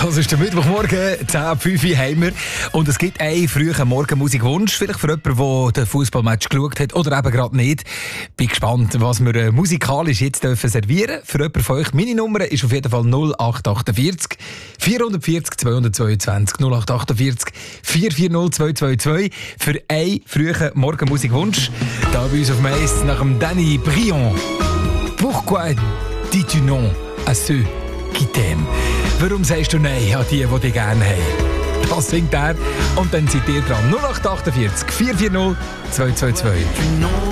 Das ist der Mittwochmorgen, 10:05 haben wir. Und es gibt einen frühen Morgenmusikwunsch. Vielleicht für jemanden, der den Fußballmatch geschaut hat oder eben gerade nicht. Bin gespannt, was wir musikalisch jetzt servieren dürfen. Für jemanden von euch, meine Nummer ist auf jeden Fall 0848 440 222 0848 440 222 für einen frühen Morgenmusikwunsch. Da bei uns auf dem Eis nach dem Danny Briand. Pourquoi dis-tu non à ceux qui t'aiment? Warum sagst du Nein an die dich gerne haben? Das singt er und dann seid ihr dran. 0848 440 222.